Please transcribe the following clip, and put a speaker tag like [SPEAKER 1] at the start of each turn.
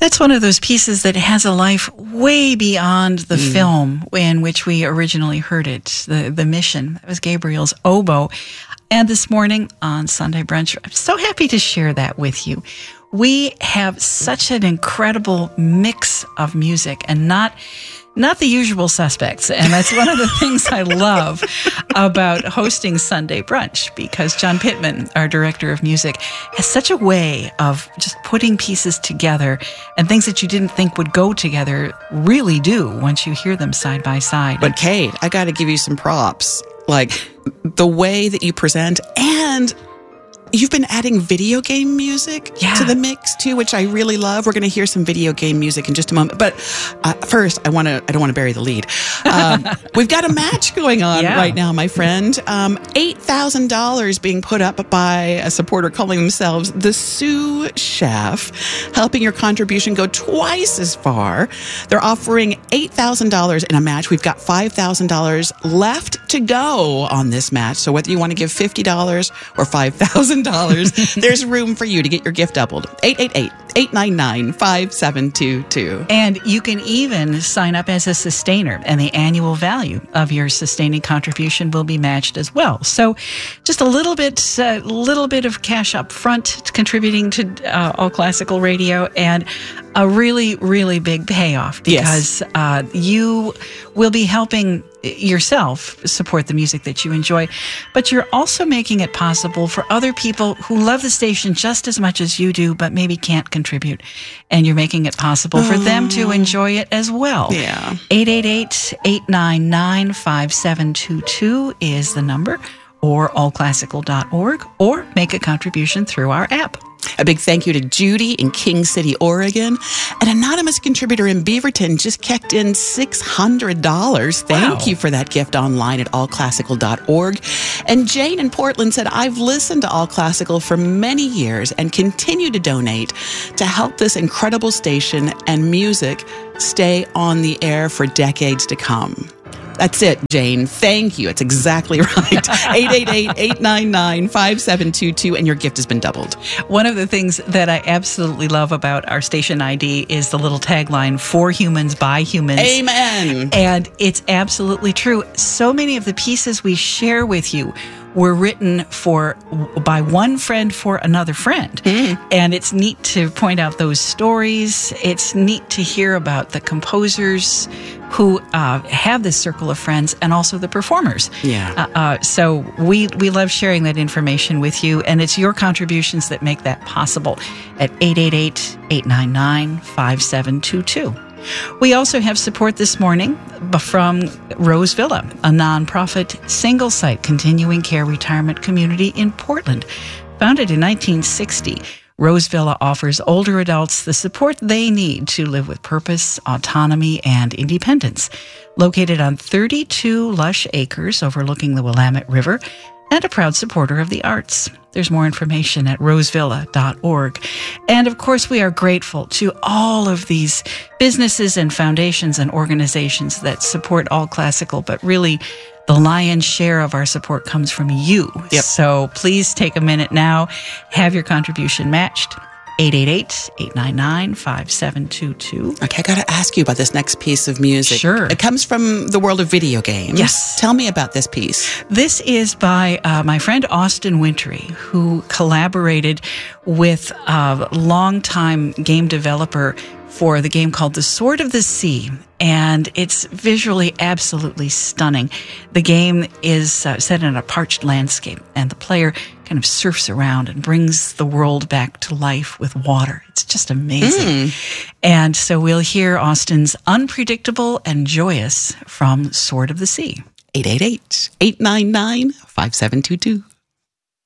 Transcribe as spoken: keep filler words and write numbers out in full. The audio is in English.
[SPEAKER 1] That's one of those pieces that has a life way beyond the mm. film in which we originally heard it, the, the Mission. That was Gabriel's oboe. And this morning on Sunday Brunch, I'm so happy to share that with you. We have such an incredible mix of music and not not the usual suspects. And that's one of the things I love about hosting Sunday Brunch, because John Pittman, our director of music, has such a way of just putting pieces together, and things that you didn't think would go together really do once you hear them side by side.
[SPEAKER 2] But Kate, I got to give you some props. Like the way that you present, and you've been adding video game music
[SPEAKER 1] yeah.
[SPEAKER 2] to the mix too, which I really love. We're going to hear some video game music in just a moment. But uh, first, I want to, I don't want to bury the lead. Um, we've got a match going on
[SPEAKER 1] yeah.
[SPEAKER 2] right now, my friend. Um, eight thousand dollars being put up by a supporter calling themselves the Sous Chef, helping your contribution go twice as far. They're offering eight thousand dollars in a match. We've got five thousand dollars left to go on this match. So whether you want to give fifty dollars or five thousand dollars, there's room for you to get your gift doubled. eight eight eight, eight nine nine, five seven two two.
[SPEAKER 1] And you can even sign up as a sustainer, and the annual value of your sustaining contribution will be matched as well. So just a little bit, a uh, little bit of cash up front contributing to uh, All Classical Radio, and a really, really big payoff, because
[SPEAKER 2] yes.
[SPEAKER 1] uh, you will be helping yourself support the music that you enjoy, but you're also making it possible for other people who love the station just as much as you do, but maybe can't contribute. And you're making it possible for oh. them to enjoy it as well.
[SPEAKER 2] Yeah.
[SPEAKER 1] eight eight eight, eight nine nine, five seven two two is the number, or all classical dot org, or make a contribution through our app.
[SPEAKER 2] A big thank you to Judy in King City, Oregon. An anonymous contributor in Beaverton just kicked in six hundred dollars. Thank
[SPEAKER 1] wow.
[SPEAKER 2] you for that gift online at all classical dot org. And Jane in Portland said, I've listened to All Classical for many years and continue to donate to help this incredible station and music stay on the air for decades to come. That's it, Jane. Thank you. It's exactly right. eight eight eight, eight nine nine, five seven two two, and your gift has been doubled.
[SPEAKER 1] One of the things that I absolutely love about our station I D is the little tagline, for humans, by humans.
[SPEAKER 2] Amen.
[SPEAKER 1] And it's absolutely true. So many of the pieces we share with you were written for by one friend for another friend.
[SPEAKER 2] Mm.
[SPEAKER 1] And it's neat to point out those stories. It's neat to hear about the composers who uh, have this circle of friends, and also the performers.
[SPEAKER 2] Yeah.
[SPEAKER 1] Uh, uh, so we we love sharing that information with you, and it's your contributions that make that possible at eight eight eight, eight nine nine, five seven two two. We also have support this morning from Rose Villa, a nonprofit single-site continuing care retirement community in Portland. Founded in nineteen sixty, Rose Villa offers older adults the support they need to live with purpose, autonomy, and independence. Located on thirty-two lush acres overlooking the Willamette River, and a proud supporter of the arts. There's more information at rose villa dot org. And of course, we are grateful to all of these businesses and foundations and organizations that support All Classical, but really the lion's share of our support comes from you.
[SPEAKER 2] Yep.
[SPEAKER 1] So please take a minute now, have your contribution matched. eight eight eight, eight nine nine, five seven two two.
[SPEAKER 2] Okay, I got to ask you about this next piece of music.
[SPEAKER 1] Sure.
[SPEAKER 2] It comes from the world of video games.
[SPEAKER 1] Yes.
[SPEAKER 2] Tell me about this piece.
[SPEAKER 1] This is by uh, my friend Austin Wintory, who collaborated with a longtime game developer for the game called The Sword of the Sea, and it's visually absolutely stunning. The game is uh, set in a parched landscape, and the player kind of surfs around and brings the world back to life with water. It's just amazing. Mm. And so we'll hear Austin's Unpredictable and Joyous from Sword of the Sea.
[SPEAKER 2] eight eight eight, eight nine nine, five seven two two.